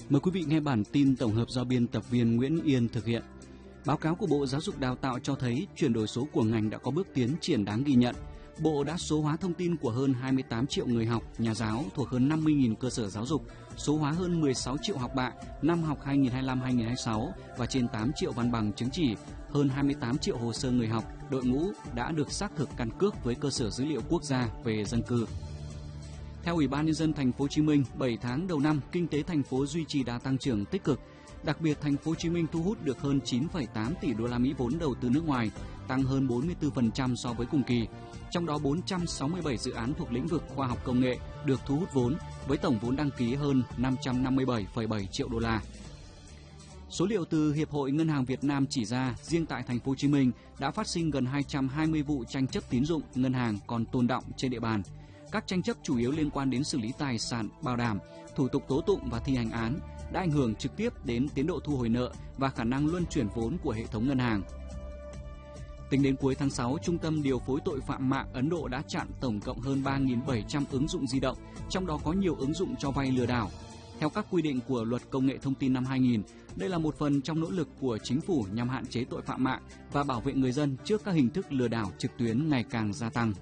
Mời quý vị nghe bản tin tổng hợp do biên tập viên Nguyễn Yên thực hiện. Báo cáo của Bộ Giáo dục Đào tạo cho thấy chuyển đổi số của ngành đã có bước tiến triển đáng ghi nhận. Bộ đã số hóa thông tin của hơn 28 triệu người học, nhà giáo thuộc hơn 50.000 cơ sở giáo dục, số hóa hơn 16 triệu học bạ năm học 2025-2026 và trên 8 triệu văn bằng chứng chỉ, hơn 28 triệu hồ sơ người học, đội ngũ đã được xác thực căn cước với cơ sở dữ liệu quốc gia về dân cư. Theo Ủy ban nhân dân thành phố Hồ Chí Minh, 7 tháng đầu năm, kinh tế thành phố duy trì đà tăng trưởng tích cực. Đặc biệt, thành phố Hồ Chí Minh thu hút được hơn 9,8 tỷ đô la Mỹ vốn đầu tư nước ngoài, tăng hơn 44% so với cùng kỳ. Trong đó 467 dự án thuộc lĩnh vực khoa học công nghệ được thu hút vốn với tổng vốn đăng ký hơn 557,7 triệu đô la. Số liệu từ Hiệp hội Ngân hàng Việt Nam chỉ ra, riêng tại thành phố Hồ Chí Minh đã phát sinh gần 220 vụ tranh chấp tín dụng ngân hàng còn tồn đọng trên địa bàn. Các tranh chấp chủ yếu liên quan đến xử lý tài sản, bảo đảm, thủ tục tố tụng và thi hành án, đã ảnh hưởng trực tiếp đến tiến độ thu hồi nợ và khả năng luân chuyển vốn của hệ thống ngân hàng. Tính đến cuối tháng 6, Trung tâm Điều phối Tội phạm mạng Ấn Độ đã chặn tổng cộng hơn 3.700 ứng dụng di động, trong đó có nhiều ứng dụng cho vay lừa đảo. Theo các quy định của Luật Công nghệ Thông tin năm 2000, đây là một phần trong nỗ lực của chính phủ nhằm hạn chế tội phạm mạng và bảo vệ người dân trước các hình thức lừa đảo trực tuyến ngày càng gia tăng.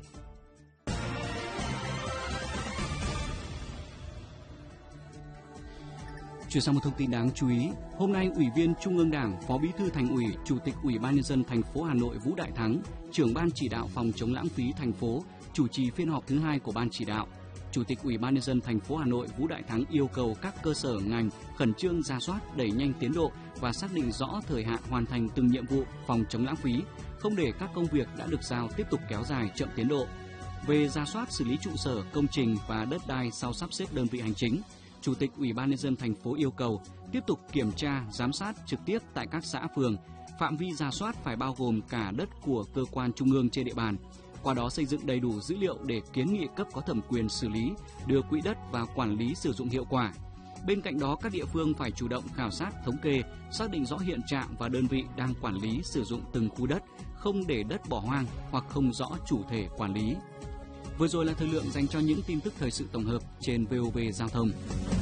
Chuyển sang một thông tin đáng chú ý, hôm nay Ủy viên Trung ương Đảng, Phó Bí thư Thành ủy, Chủ tịch Ủy ban nhân dân thành phố Hà Nội Vũ Đại Thắng, trưởng ban chỉ đạo phòng chống lãng phí thành phố, chủ trì phiên họp thứ 2 của ban chỉ đạo. Chủ tịch Ủy ban nhân dân thành phố Hà Nội Vũ Đại Thắng yêu cầu các cơ sở ngành khẩn trương rà soát, đẩy nhanh tiến độ và xác định rõ thời hạn hoàn thành từng nhiệm vụ phòng chống lãng phí, không để các công việc đã được giao tiếp tục kéo dài chậm tiến độ. Về rà soát xử lý trụ sở, công trình và đất đai sau sắp xếp đơn vị hành chính, Chủ tịch Ủy ban nhân dân thành phố yêu cầu tiếp tục kiểm tra, giám sát trực tiếp tại các xã phường, phạm vi rà soát phải bao gồm cả đất của cơ quan trung ương trên địa bàn. Qua đó xây dựng đầy đủ dữ liệu để kiến nghị cấp có thẩm quyền xử lý, đưa quỹ đất vào quản lý sử dụng hiệu quả. Bên cạnh đó, các địa phương phải chủ động khảo sát, thống kê, xác định rõ hiện trạng và đơn vị đang quản lý sử dụng từng khu đất, không để đất bỏ hoang hoặc không rõ chủ thể quản lý. Vừa rồi là thời lượng dành cho những tin tức thời sự tổng hợp trên VOV Giao thông.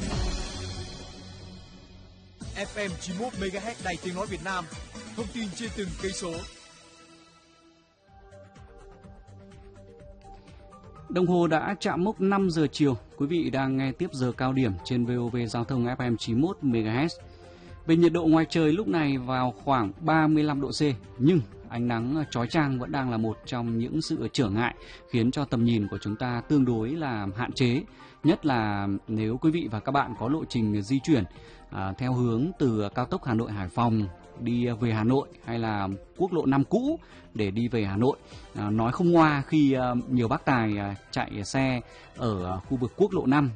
FM 91 MHz Đài Tiếng nói Việt Nam, thông tin trên từng cây số. Đồng hồ đã chạm mốc 5 giờ chiều. Quý vị đang nghe tiếp giờ cao điểm trên VOV Giao thông FM 91 MHz. Về nhiệt độ ngoài trời lúc này vào khoảng 35 độ C, nhưng ánh nắng chói chang vẫn đang là một trong những sự trở ngại khiến cho tầm nhìn của chúng ta tương đối là hạn chế. Nhất là nếu quý vị và các bạn có lộ trình di chuyển theo hướng từ cao tốc Hà Nội Hải Phòng đi về Hà Nội hay là quốc lộ 5 cũ để đi về Hà Nội. Nói không ngoa khi nhiều bác tài chạy xe ở khu vực quốc lộ 5